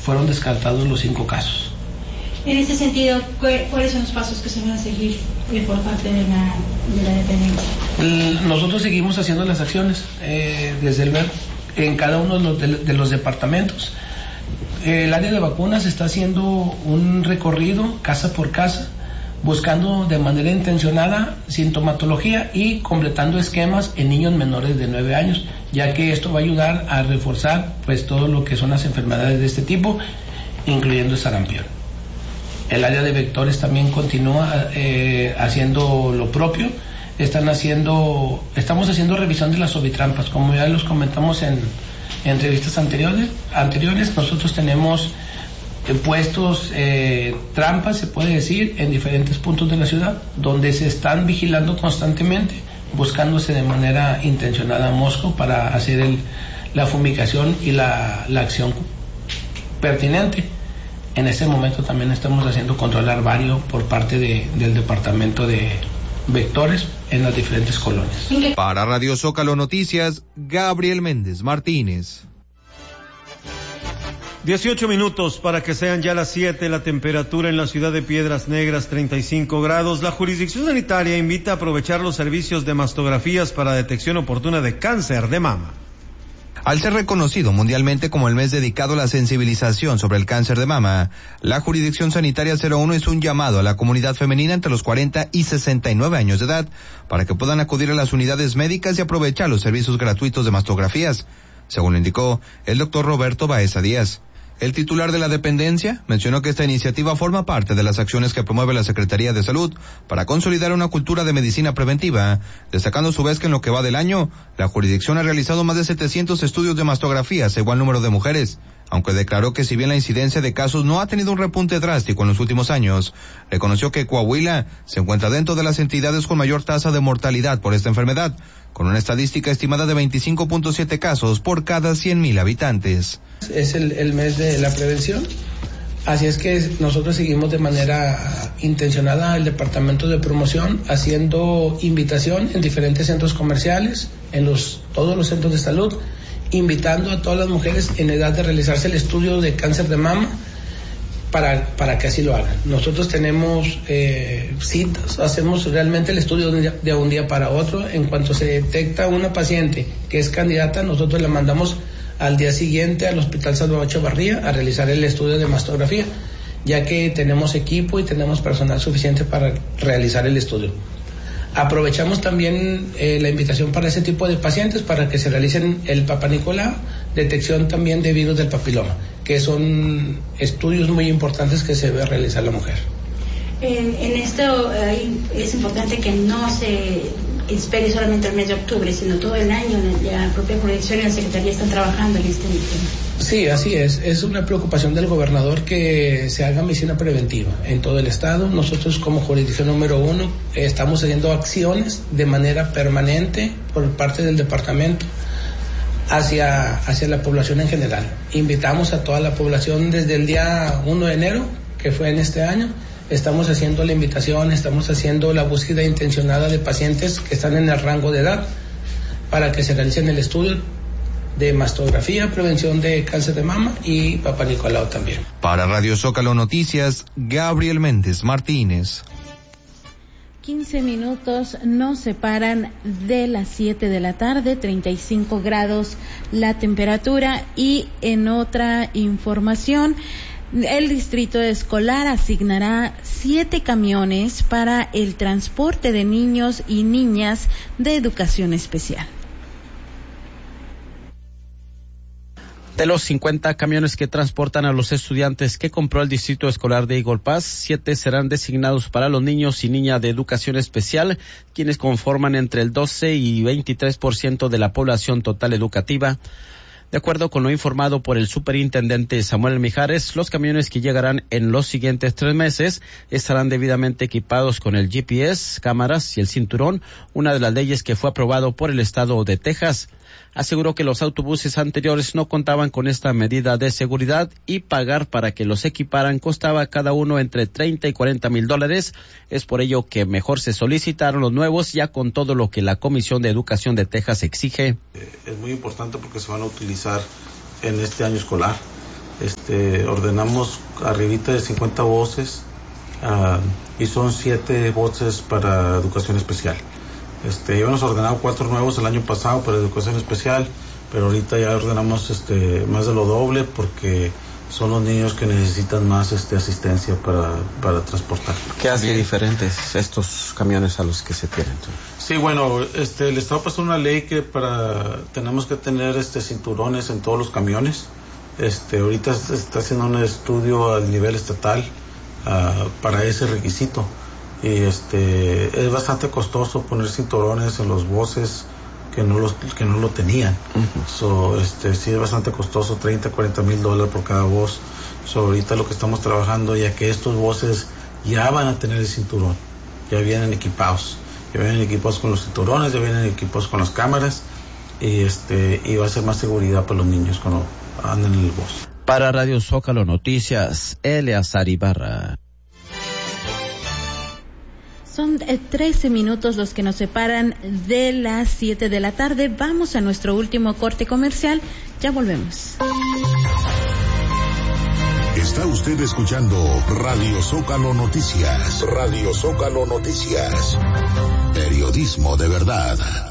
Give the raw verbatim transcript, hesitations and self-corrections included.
fueron descartados los cinco casos. En ese sentido, ¿cuáles son los pasos que se van a seguir por parte de la, de la dependencia? Nosotros seguimos haciendo las acciones, eh, desde el en cada uno de los, de, de los departamentos. El área de vacunas está haciendo un recorrido casa por casa, buscando de manera intencionada sintomatología y completando esquemas en niños menores de nueve años, ya que esto va a ayudar a reforzar pues todo lo que son las enfermedades de este tipo, incluyendo el sarampión. El área de vectores también continúa eh, haciendo lo propio. Están haciendo, estamos haciendo revisión de las ovitrampas, como ya los comentamos en, en entrevistas anteriores. Anteriores nosotros tenemos eh, puestos eh, trampas, se puede decir, en diferentes puntos de la ciudad, donde se están vigilando constantemente, buscándose de manera intencionada mosco para hacer el, la fumigación y la, la acción pertinente. En este momento también estamos haciendo control larvario por parte de, del departamento de vectores en las diferentes colonias. Para Radio Zócalo Noticias, Gabriel Méndez Martínez. dieciocho minutos para que sean ya las siete, la temperatura en la ciudad de Piedras Negras treinta y cinco grados. La jurisdicción sanitaria invita a aprovechar los servicios de mastografías para detección oportuna de cáncer de mama. Al ser reconocido mundialmente como el mes dedicado a la sensibilización sobre el cáncer de mama, la Jurisdicción Sanitaria cero uno hizo un llamado a la comunidad femenina entre los cuarenta y sesenta y nueve años de edad para que puedan acudir a las unidades médicas y aprovechar los servicios gratuitos de mastografías, según indicó el doctor Roberto Baeza Díaz. El titular de la dependencia mencionó que esta iniciativa forma parte de las acciones que promueve la Secretaría de Salud para consolidar una cultura de medicina preventiva, destacando a su vez que en lo que va del año, la jurisdicción ha realizado más de setecientos estudios de mastografías a igual número de mujeres, aunque declaró que si bien la incidencia de casos no ha tenido un repunte drástico en los últimos años, reconoció que Coahuila se encuentra dentro de las entidades con mayor tasa de mortalidad por esta enfermedad, con una estadística estimada de veinticinco punto siete casos por cada cien mil habitantes. Es el, el mes de la prevención, así es que nosotros seguimos de manera intencionada el departamento de promoción haciendo invitación en diferentes centros comerciales, en los todos los centros de salud, invitando a todas las mujeres en edad de realizarse el estudio de cáncer de mama para, para que así lo hagan. Nosotros tenemos eh, citas, hacemos realmente el estudio de un, día, de un día para otro. En cuanto se detecta una paciente que es candidata, nosotros la mandamos al día siguiente al Hospital Salvador Chavarría a realizar el estudio de mastografía, ya que tenemos equipo y tenemos personal suficiente para realizar el estudio. Aprovechamos también eh, la invitación para ese tipo de pacientes para que se realicen el Papá Nicolau, detección también de virus del papiloma, que son estudios muy importantes que se debe realizar la mujer. En, en esto eh, es importante que no se espere solamente el mes de octubre, sino todo el año. La propia jurisdicción y la Secretaría están trabajando en este tema. Sí, así es. Es una preocupación del gobernador que se haga medicina preventiva en todo el estado. Nosotros como jurisdicción número uno eh, estamos haciendo acciones de manera permanente por parte del departamento hacia, hacia la población en general. Invitamos a toda la población desde el día uno de enero, que fue en este año. Estamos haciendo la invitación, estamos haciendo la búsqueda intencionada de pacientes que están en el rango de edad para que se realicen el estudio de mastografía, prevención de cáncer de mama y Papá Nicolau también. Para Radio Zócalo Noticias, Gabriel Méndez Martínez. quince minutos nos separan de las siete de la tarde, treinta y cinco grados la temperatura. Y en otra información, el distrito escolar asignará siete camiones para el transporte de niños y niñas de educación especial. De los cincuenta camiones que transportan a los estudiantes que compró el distrito escolar de Eagle Pass, siete serán designados para los niños y niñas de educación especial, quienes conforman entre el doce y veintitrés por ciento de la población total educativa. De acuerdo con lo informado por el superintendente Samuel Mijares, los camiones que llegarán en los siguientes tres meses estarán debidamente equipados con el G P S, cámaras y el cinturón, una de las leyes que fue aprobado por el estado de Texas. Aseguró que los autobuses anteriores no contaban con esta medida de seguridad y pagar para que los equiparan costaba cada uno entre treinta y cuarenta mil dólares. Es por ello que mejor se solicitaron los nuevos, ya con todo lo que la Comisión de Educación de Texas exige. Es muy importante porque se van a utilizar en este año escolar. este, ordenamos arribita de cincuenta voces uh, y son siete voces para educación especial. Este, íbamos a ordenar cuatro nuevos el año pasado para educación especial, pero ahorita ya ordenamos este, más de lo doble porque son los niños que necesitan más este, asistencia para, para transportar. ¿Qué hace diferentes estos camiones a los que se tienen? Sí, bueno, este, el Estado pasó una ley que para tenemos que tener este, cinturones en todos los camiones. Este, ahorita se está haciendo un estudio a nivel estatal uh, para ese requisito. Y este, es bastante costoso poner cinturones en los buses que no los que no lo tenían. Uh-huh. So, este, sí es bastante costoso, treinta, cuarenta mil dólares por cada voz. So, ahorita lo que estamos trabajando, ya que estos buses ya van a tener el cinturón, ya vienen equipados, ya vienen equipados con los cinturones, ya vienen equipados con las cámaras y este y va a ser más seguridad para los niños cuando andan en el bus. Para Radio Zócalo Noticias, Eleazar Ibarra. Son trece minutos los que nos separan de las siete de la tarde. Vamos a nuestro último corte comercial. Ya volvemos. Está usted escuchando Radio Zócalo Noticias. Radio Zócalo Noticias. Periodismo de verdad.